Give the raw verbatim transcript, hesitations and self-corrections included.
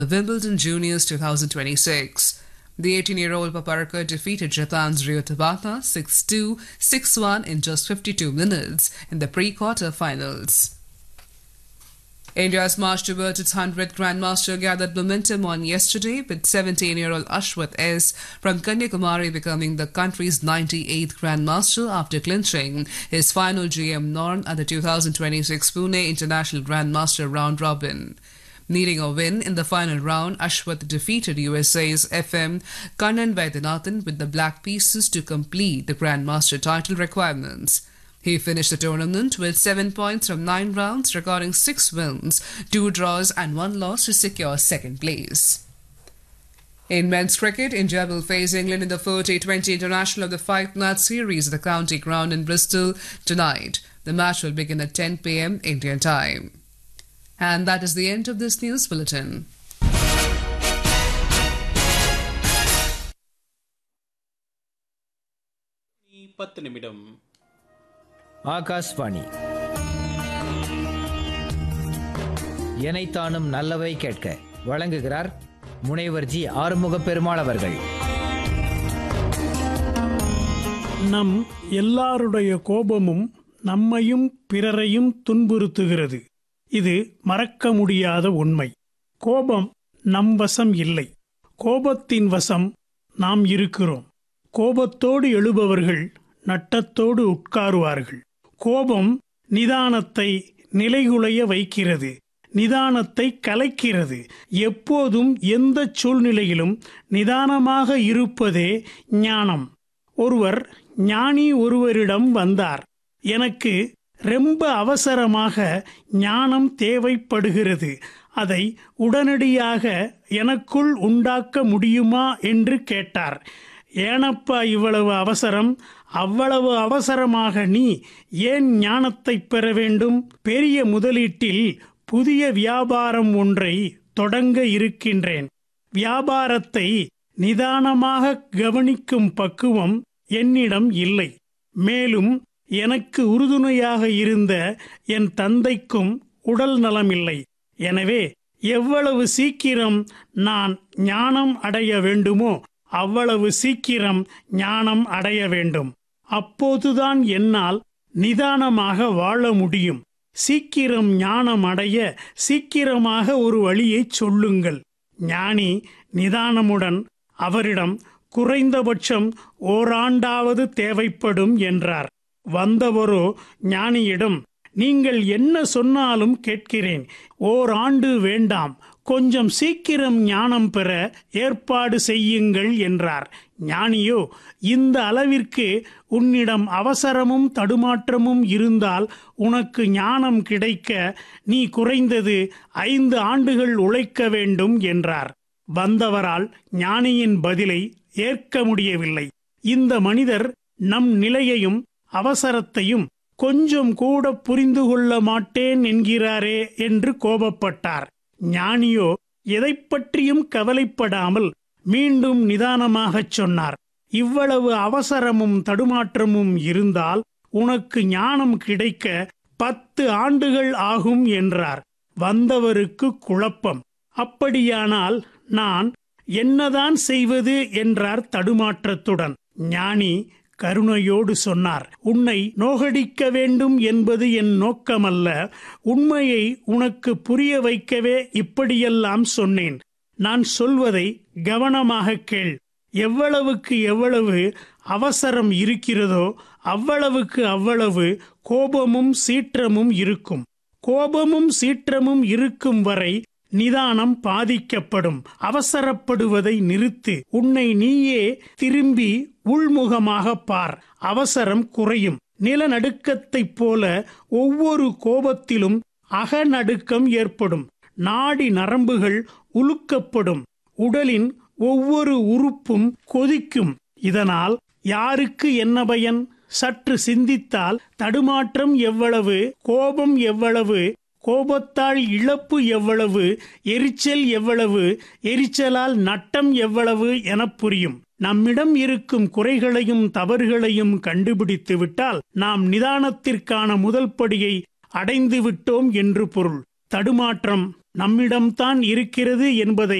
Wimbledon Juniors twenty twenty-six. The eighteen-year-old Paparka defeated Japan's Ryo Tabata six two, six one in just fifty-two minutes in the pre-quarter-finals. India's march towards its one hundredth Grandmaster gathered momentum on yesterday, with seventeen-year-old Ashwath S. from Kanyakumari becoming the country's ninety-eighth Grandmaster after clinching his final G M norm at the two thousand twenty-six Pune International Grandmaster Round Robin. Needing a win in the final round, Ashwath defeated U S A's F M Kannan Vaidyanathan with the black pieces to complete the Grandmaster title requirements. He finished the tournament with seven points from nine rounds, recording six wins, two draws and one loss to secure second place. In men's cricket, India will face England in the four T twenty International of the five-match series at the County Ground in Bristol tonight. The match will begin at ten p m Indian time. And that is the end of this news bulletin. பத்து நிமிடம். ஆகாஷ்வாணி. எனைத்தானும் நல்லவை கேட்க வழங்குகிறார் முனைவர் G ஆறுமுக பெருமாள் அவர்கள். நம் எல்லாருடைய கோபமும் நம்மையும் பிறரையும் துன்புறுத்துகிறது. இது மறக்க முடியாத உண்மை. கோபம் நம் வசம் இல்லை. கோபத்தின் வசம் நாம் இருக்கிறோம். கோபத்தோடு எழுபவர்கள் நட்டத்தோடு உட்காருவார்கள். கோபம் நிதானத்தை நிலைகுலைய வைக்கிறது. நிதானத்தை கலைக்கிறது. எப்போதும் எந்த சூழ்நிலையிலும் நிதானமாக இருப்பதே ஞானம். ஒருவர் ஞானி ஒருவரிடம் வந்தார். எனக்கு ரொம்ப அவசரமாக ஞானம் தேவைப்படுகிறது. அதை உடனடியாக எனக்குள் உண்டாக்க முடியுமா என்று கேட்டார். ஏனப்பா இவ்வளவு அவசரம்? அவ்வளவு அவசரமாக நீ ஏன் ஞானத்தை பெற வேண்டும்? பெரிய முதலீட்டில் புதிய வியாபாரம் ஒன்றை தொடங்க இருக்கின்றேன். வியாபாரத்தை நிதானமாக கவனிக்கும் பக்குவம் என்னிடம் இல்லை. மேலும் எனக்கு உறுதுணையாக இருந்த என் தந்தைக்கும் உடல் நலமில்லை. எனவே எவ்வளவு சீக்கிரம் நான் ஞானம் அடைய வேண்டுமோ அவ்வளவு சீக்கிரம் ஞானம் அடைய வேண்டும். அப்போதுதான் என்னால் நிதானமாக வாழ முடியும். சீக்கிரம் ஞானம் அடைய சீக்கிரமாக ஒரு வழியை சொல்லுங்கள். ஞானி நிதானமுடன் அவரிடம் குறைந்தபட்சம் ஓராண்டாவது தேவைப்படும் என்றார். வந்தவரோ ஞானியிடம், நீங்கள் என்ன சொன்னாலும் கேட்கிறேன். ஓராண்டு வேண்டாம், கொஞ்சம் சீக்கிரம் ஞானம் பெற ஏற்பாடு செய்யுங்கள் என்றார். ஞானியோ, இந்த அளவிற்கு உன்னிடம் அவசரமும் தடுமாற்றமும் இருந்தால் உனக்கு ஞானம் கிடைக்க நீ குறைந்தது ஐந்து ஆண்டுகள் உழைக்க வேண்டும் என்றார். வந்தவரால் ஞானியின் பதிலை ஏற்க முடியவில்லை. இந்த மனிதர் நம் நிலையையும் அவசரத்தையும் கொஞ்சம் கூட புரிந்து கொள்ள மாட்டேன் என்கிறாரே என்று கோபப்பட்டார். ஞானியோ எதை பற்றியும் கவலைப்படாமல் மீண்டும் நிதானமாகச் சொன்னார். இவ்வளவு அவசரமும் தடுமாற்றமும் இருந்தால் உனக்கு ஞானம் கிடைக்க பத்து ஆண்டுகள் ஆகும் என்றார். வந்தவருக்கு குழப்பம். அப்படியானால் நான் என்னதான் செய்வது என்றார் தடுமாற்றத்துடன். ஞானி கருணையோடு சொன்னார், உன்னை நோகடிக்க வேண்டும் என்பது என் நோக்கமல்ல. உண்மையை உனக்கு புரிய வைக்கவே இப்படியெல்லாம் சொன்னேன். நான் சொல்வதை கவனமாக கேள். எவ்வளவுக்கு எவ்வளவு அவசரம் இருக்கிறதோ அவ்வளவுக்கு அவ்வளவு கோபமும் சீற்றமும் இருக்கும். கோபமும் சீற்றமும் இருக்கும் வரை நிதானம் பாதிக்கப்படும். அவசரப்படுவதை நிறுத்து. உன்னை நீயே திரும்பி உள்முகமாக பார். அவசரம் குறையும். நிலநடுக்கத்தைப் போல ஒவ்வொரு கோபத்திலும் அகநடுக்கம் ஏற்படும். நாடி நரம்புகள் உலுக்கப்படும். உடலின் ஒவ்வொரு உறுப்பும் கொதிக்கும். இதனால் யாருக்கு என்ன பயன்? சற்று சிந்தித்தால் தடுமாற்றம் எவ்வளவு, கோபம் எவ்வளவு, கோபத்தால் இழப்பு எவ்வளவு, எரிச்சல் எவ்வளவு, எரிச்சலால் நட்டம் எவ்வளவு என புரியும். நம்மிடம் இருக்கும் குறைகளையும் தவறுகளையும் கண்டுபிடித்து விட்டால் நாம் நிதானத்திற்கான முதல் படியை அடைந்து விட்டோம் என்று பொருள். தடுமாற்றம் நம்மிடம்தான் இருக்கிறது என்பதை